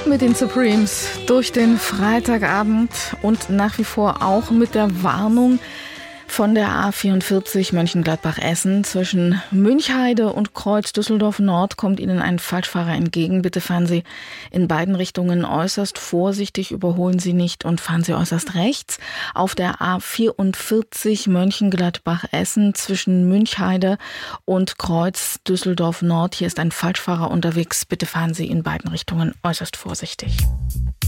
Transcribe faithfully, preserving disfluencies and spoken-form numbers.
Mit den Supremes durch den Freitagabend und nach wie vor auch mit der Warnung von der A vierundvierzig Mönchengladbach-Essen. Zwischen Münchheide und Kreuz Düsseldorf-Nord kommt Ihnen ein Falschfahrer entgegen. Bitte fahren Sie in beiden Richtungen äußerst vorsichtig, überholen Sie nicht und fahren Sie äußerst rechts. Auf der A vierundvierzig Mönchengladbach-Essen zwischen Münchheide und Kreuz Düsseldorf-Nord. Hier ist ein Falschfahrer unterwegs. Bitte fahren Sie in beiden Richtungen äußerst vorsichtig.